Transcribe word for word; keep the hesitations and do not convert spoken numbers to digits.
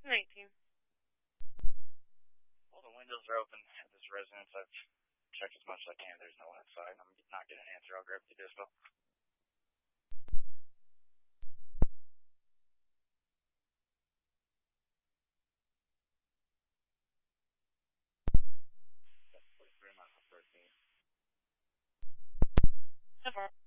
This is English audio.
nineteen. Well, the windows are open at this residence. I've checked as much as I can. There's no one inside. I'm not getting an answer. I'll grab the dispo. So far.